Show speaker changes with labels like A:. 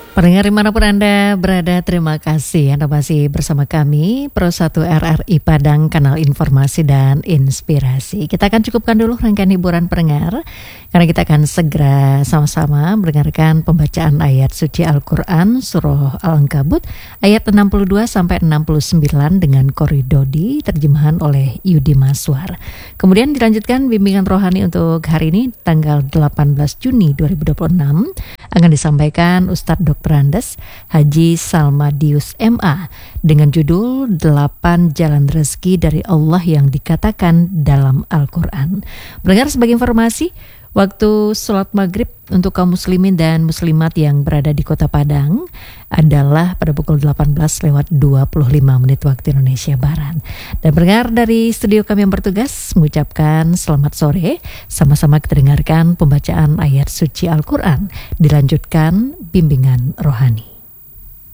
A: Pendengar dimanapun Anda berada, terima kasih Anda masih bersama kami Pro 1 RRI Padang, kanal informasi dan inspirasi. Kita akan cukupkan dulu rangkaian hiburan pendengar, karena kita akan segera sama-sama mendengarkan pembacaan ayat suci Al-Quran Surah Al-Ankabut ayat 62 sampai 69 dengan koridodi terjemahan oleh Yudi Maswar. Kemudian dilanjutkan bimbingan rohani untuk hari ini tanggal 18 Juni 2026 akan disampaikan Ustadz Dr. Andes Haji Salmadius MA dengan judul 8 Jalan Rezeki dari Allah yang dikatakan dalam Al-Quran. Mendengar sebagai informasi, waktu sholat maghrib untuk kaum muslimin dan muslimat yang berada di Kota Padang adalah pada pukul 18:25 waktu Indonesia Barat. Dan pendengar dari studio kami yang bertugas mengucapkan selamat sore. Sama-sama kita dengarkan pembacaan ayat suci Al-Quran, dilanjutkan bimbingan rohani.